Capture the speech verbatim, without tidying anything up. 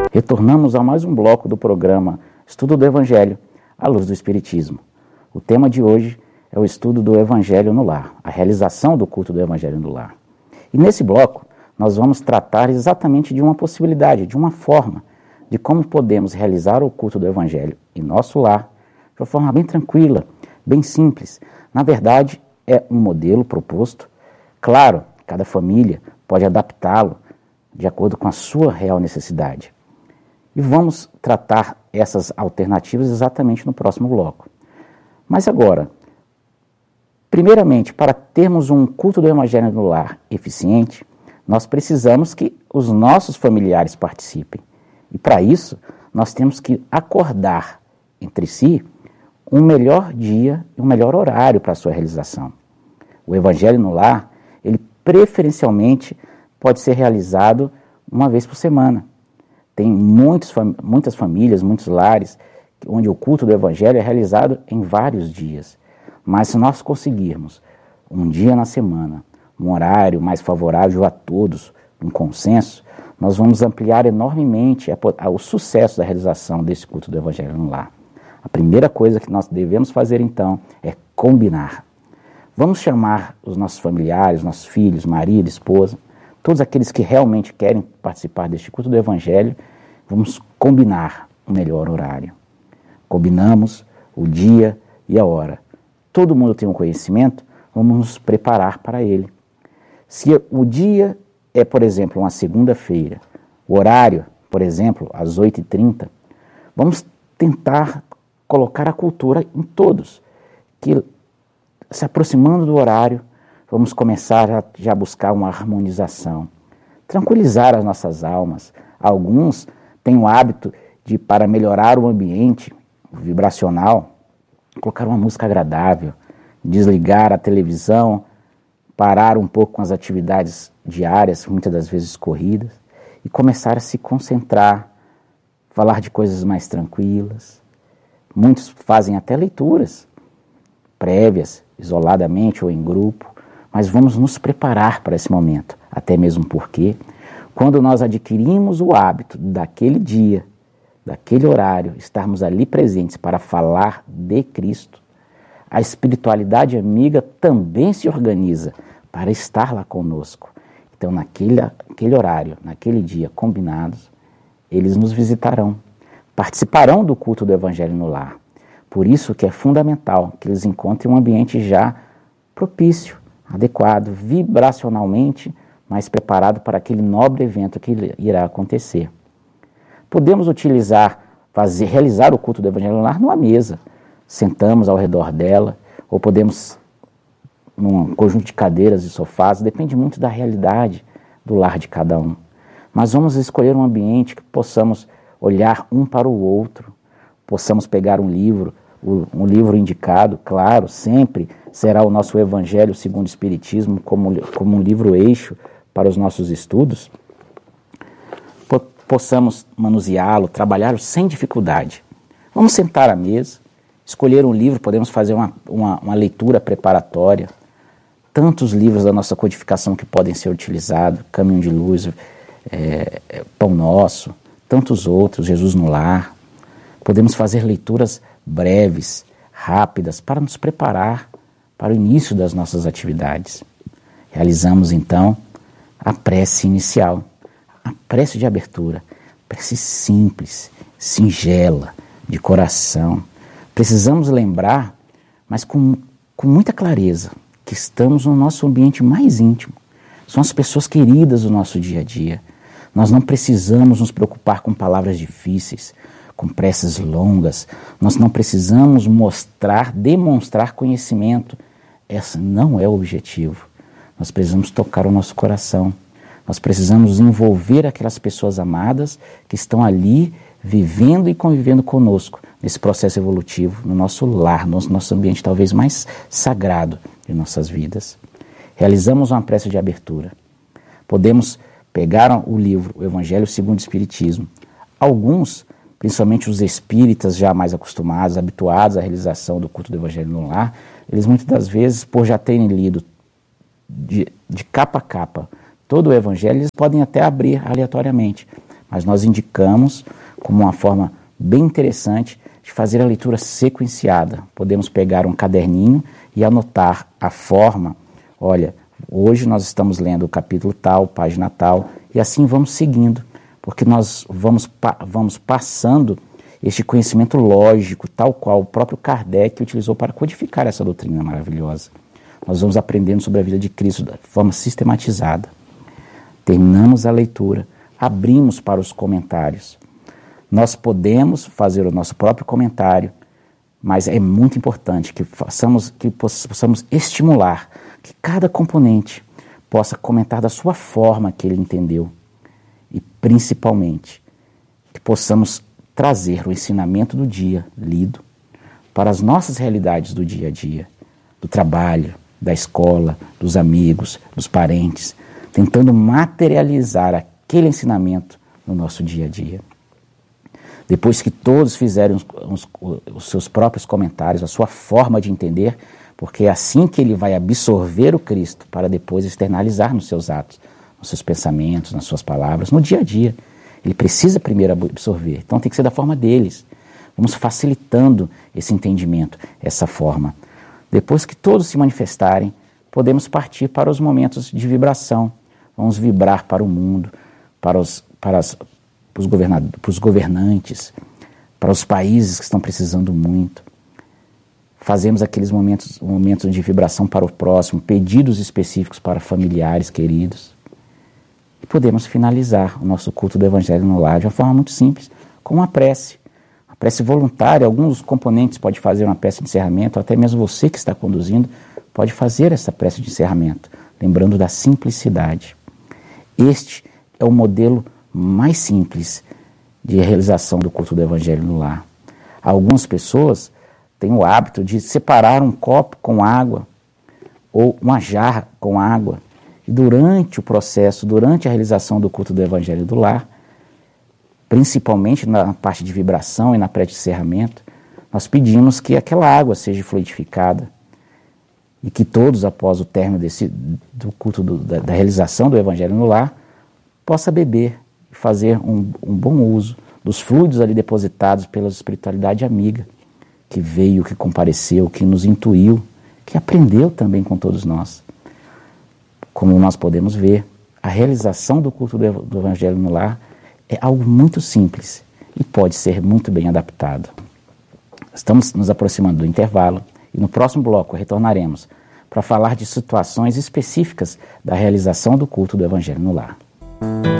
Retornamos a mais um bloco do programa Estudo do Evangelho à Luz do Espiritismo. O tema de hoje é o estudo do Evangelho no lar, a realização do culto do Evangelho no lar. E nesse bloco, nós vamos tratar exatamente de uma possibilidade, de uma forma, de como podemos realizar o culto do Evangelho em nosso lar, de uma forma bem tranquila, bem simples. Na verdade, é um modelo proposto. Claro, cada família pode adaptá-lo de acordo com a sua real necessidade. E vamos tratar essas alternativas exatamente no próximo bloco. Mas agora, primeiramente, para termos um culto do Evangelho no lar eficiente, nós precisamos que os nossos familiares participem. E para isso, nós temos que acordar entre si um melhor dia e um melhor horário para a sua realização. O Evangelho no lar, ele preferencialmente pode ser realizado uma vez por semana. Tem muitos, muitas famílias, muitos lares, onde o culto do Evangelho é realizado em vários dias. Mas se nós conseguirmos um dia na semana, um horário mais favorável a todos, um consenso, nós vamos ampliar enormemente a, a, o sucesso da realização desse culto do Evangelho no lar. A primeira coisa que nós devemos fazer, então, é combinar. Vamos chamar os nossos familiares, nossos filhos, marido, esposa, todos aqueles que realmente querem participar deste culto do Evangelho, vamos combinar o melhor horário. Combinamos o dia e a hora. Todo mundo tem um conhecimento, vamos nos preparar para ele. Se o dia é, por exemplo, uma segunda-feira, o horário, por exemplo, às oito e trinta, vamos tentar colocar a cultura em todos, que se aproximando do horário, vamos começar a já buscar uma harmonização, tranquilizar as nossas almas. Alguns têm o hábito de, para melhorar o ambiente vibracional, colocar uma música agradável, desligar a televisão, parar um pouco com as atividades diárias, muitas das vezes corridas, e começar a se concentrar, falar de coisas mais tranquilas. Muitos fazem até leituras prévias, isoladamente ou em grupo, mas vamos nos preparar para esse momento, até mesmo porque, quando nós adquirimos o hábito daquele dia, daquele horário, estarmos ali presentes para falar de Cristo, a espiritualidade amiga também se organiza para estar lá conosco. Então, naquele, naquele horário, naquele dia, combinados, eles nos visitarão, participarão do culto do Evangelho no lar. Por isso que é fundamental que eles encontrem um ambiente já propício, adequado, vibracionalmente mais preparado para aquele nobre evento que irá acontecer. Podemos utilizar, fazer, realizar o culto do Evangelho no lar numa mesa. Sentamos ao redor dela, ou podemos num conjunto de cadeiras e sofás, depende muito da realidade do lar de cada um. Mas vamos escolher um ambiente que possamos olhar um para o outro, possamos pegar um livro, um livro indicado, claro, sempre será o nosso Evangelho segundo o Espiritismo como, como um livro eixo para os nossos estudos, possamos manuseá-lo, trabalhá-lo sem dificuldade. Vamos sentar à mesa, escolher um livro, podemos fazer uma, uma, uma leitura preparatória, tantos livros da nossa codificação que podem ser utilizados, Caminho de Luz, é, é, Pão Nosso, tantos outros, Jesus no Lar. Podemos fazer leituras breves, rápidas, para nos preparar para o início das nossas atividades. Realizamos, então, a prece inicial, a prece de abertura, prece simples, singela, de coração. Precisamos lembrar, mas com, com muita clareza, que estamos no nosso ambiente mais íntimo. São as pessoas queridas do nosso dia a dia. Nós não precisamos nos preocupar com palavras difíceis, com preces longas. Nós não precisamos mostrar, demonstrar conhecimento. Esse não é o objetivo. Nós precisamos tocar o nosso coração. Nós precisamos envolver aquelas pessoas amadas que estão ali vivendo e convivendo conosco nesse processo evolutivo, no nosso lar, no nosso ambiente talvez mais sagrado de nossas vidas. Realizamos uma prece de abertura. Podemos pegar o livro, o Evangelho segundo o Espiritismo. Alguns, principalmente os espíritas já mais acostumados, habituados à realização do culto do Evangelho no lar, eles muitas das vezes, por já terem lido de, de capa a capa todo o Evangelho, eles podem até abrir aleatoriamente. mas nós indicamos como uma forma bem interessante de fazer a leitura sequenciada. Podemos pegar um caderninho e anotar a forma. Olha, hoje nós estamos lendo o capítulo tal, página tal, e assim vamos seguindo, porque nós vamos, pa- vamos passando este conhecimento lógico, tal qual o próprio Kardec utilizou para codificar essa doutrina maravilhosa. Nós vamos aprendendo sobre a vida de Cristo de forma sistematizada. Terminamos a leitura, abrimos para os comentários. Nós podemos fazer o nosso próprio comentário, mas é muito importante que, façamos, que possamos estimular que cada componente possa comentar da sua forma que ele entendeu e, principalmente, que possamos trazer o ensinamento do dia lido para as nossas realidades do dia a dia, do trabalho, da escola, dos amigos, dos parentes, tentando materializar aquele ensinamento no nosso dia a dia. Depois que todos fizerem os, os, os seus próprios comentários, a sua forma de entender, porque é assim que ele vai absorver o Cristo para depois externalizar nos seus atos, nos seus pensamentos, nas suas palavras, no dia a dia. Ele precisa primeiro absorver, então tem que ser da forma deles. Vamos facilitando esse entendimento, essa forma. Depois que todos se manifestarem, podemos partir para os momentos de vibração. Vamos vibrar para o mundo, para os, para as, para os, governad- para os governantes, para os países que estão precisando muito. Fazemos aqueles momentos, momentos de vibração para o próximo, pedidos específicos para familiares queridos. E podemos finalizar o nosso culto do Evangelho no Lar de uma forma muito simples, com uma prece. Uma prece voluntária, alguns dos componentes podem fazer uma prece de encerramento, até mesmo você que está conduzindo pode fazer essa prece de encerramento, lembrando da simplicidade. Este é o modelo mais simples de realização do culto do Evangelho no Lar. Algumas pessoas têm o hábito de separar um copo com água ou uma jarra com água e durante o processo, durante a realização do culto do Evangelho do Lar, principalmente na parte de vibração e na prece de encerramento, nós pedimos que aquela água seja fluidificada e que todos, após o término desse, do culto do, da, da realização do Evangelho no Lar, possa beber e fazer um, um bom uso dos fluidos ali depositados pela espiritualidade amiga, que veio, que compareceu, que nos intuiu, que aprendeu também com todos nós. Como nós podemos ver, a realização do culto do, do Evangelho no Lar é algo muito simples e pode ser muito bem adaptado. Estamos nos aproximando do intervalo e no próximo bloco retornaremos para falar de situações específicas da realização do culto do Evangelho no Lar.